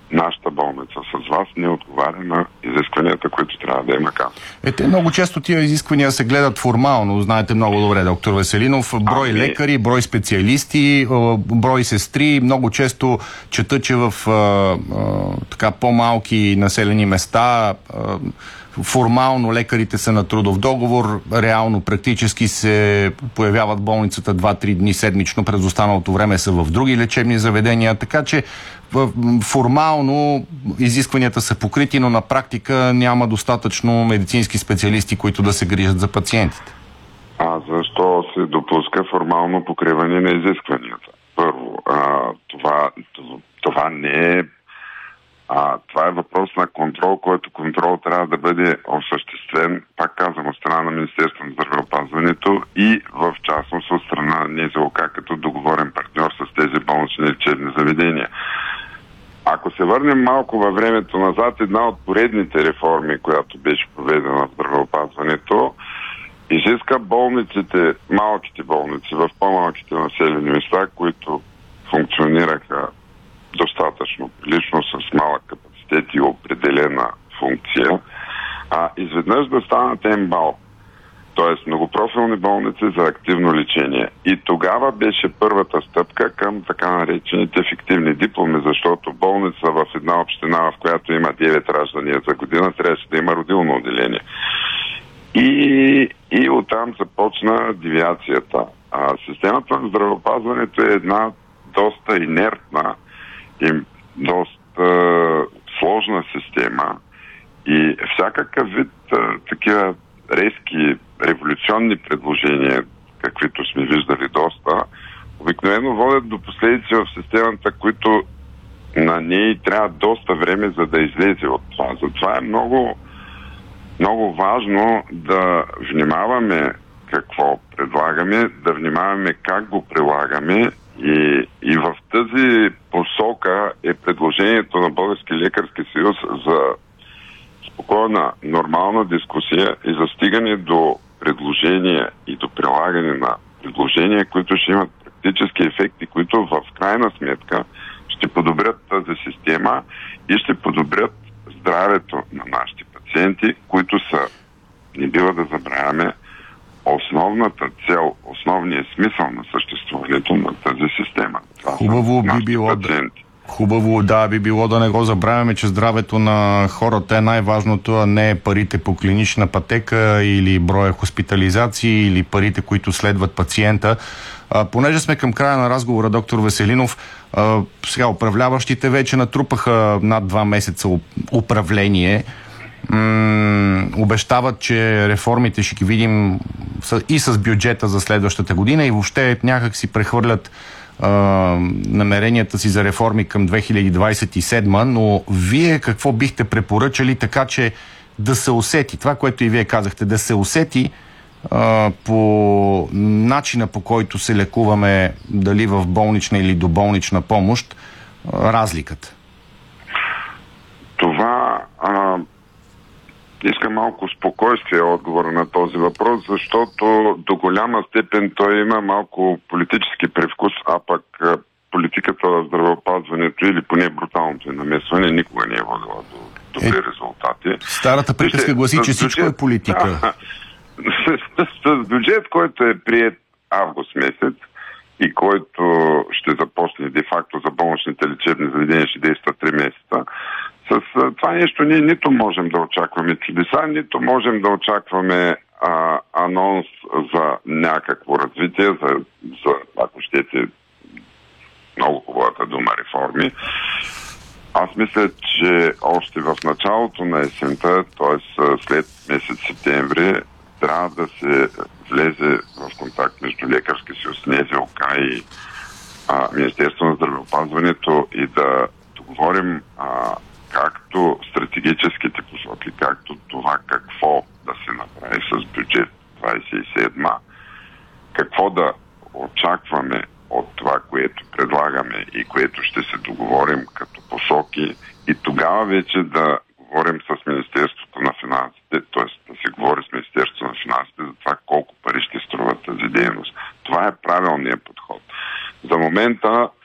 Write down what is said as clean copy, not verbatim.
нашата болница с вас не отговаря на изискванията, които трябва да има Каса. Много често тия изисквания се гледат формално, знаете много добре, доктор Веселинов. Брой лекари, брой специалисти, брой сестри. Много често чета, че в така по-малки населени места формално лекарите са на трудов договор, реално практически се появяват в болницата 2-3 дни седмично, през останалото време са в други лечебни заведения, така че формално изискванията са покрити, но на практика няма достатъчно медицински специалисти, които да се грижат за пациентите. А защо се допуска формално покриване на изискванията? Първо, това не е това е въпрос на контрол, който контрол трябва да бъде осъществен, пак казвам, от страна на Министерството на здравеопазването и в частност от страна на НЗОК като договорен партньор с тези болнични лечебни заведения. Ако се върнем малко във времето назад, една от поредните реформи, която беше проведена в здравеопазването, изиска болниците, малките болници в по-малките населени места, които функционираха достатъчно прилично с малък капацитет и определена функция, изведнъж да станат МБАЛ, т.е. многопрофилни болници за активно лечение. И тогава беше първата стъпка към така наречените фиктивни дипломи, защото болница в една община, в която има 9 раждания за година, трябваше да има родилно отделение. И оттам започна девиацията. Системата на здравеопазването е една доста инертна и доста сложна система и всякакъв вид такива резки, революционни предложения, каквито сме виждали доста, обикновено водят до последици в системата, които на нея трябва доста време, за да излезе от това. Затова е много, много важно да внимаваме какво предлагаме, да внимаваме как го прилагаме и в тази посока е предложението на Български лекарски съюз за спокойна, нормална дискусия и за стигане до предложения и до прилагане на предложения, които ще имат практически ефекти, които в крайна сметка ще подобрят тази система и ще подобрят здравето на нашите пациенти, които са, не бива да забравяме, основната цел, основният смисъл на съществуването на тази система. Хубаво би било да не го забравяме, че здравето на хората е най-важното, а не парите по клинична пътека или броя хоспитализации или парите, които следват пациента. Понеже сме към края на разговора, доктор Веселинов, сега управляващите вече натрупаха над 2 месеца управление. Обещават, че реформите ще ги видим и с бюджета за следващата година и въобще някак си прехвърлят намеренията си за реформи към 2027, но вие какво бихте препоръчали така, че да се усети, това, което и вие казахте, да се усети по начина, по който се лекуваме, дали в болнична или доболнична помощ, разликата? Това иска малко спокойствие отговора на този въпрос, защото до голяма степен той има малко политически привкус, а пък политиката в здравеопазването или поне бруталното намесване никога не е водила до добри резултати. Старата приказка гласи, че всичко е политика. С бюджет, който е приет август месец и който ще започне де-факто за болничните лечебни заведения, ще действа 3 месеца, с това нещо ние нито можем да очакваме чудеса, нито можем да очакваме анонс за някакво развитие, за ако щете, много хубавата дума, реформи. Аз мисля, че още в началото на есента, т.е. след месец септември, трябва да се влезе в контакт между Лекарски съюз, НЗОК и Министерство на здравеопазването и да договорим както стратегическите посоки, както това какво да се направи с бюджет 27, какво да очакваме от това, което предлагаме и което ще се договорим като посоки и тогава вече да говорим с Министерството на финансите, т.е. да се говори с Министерството на финансите за това колко пари ще струва тази дейност. Това е правилният подход. За момента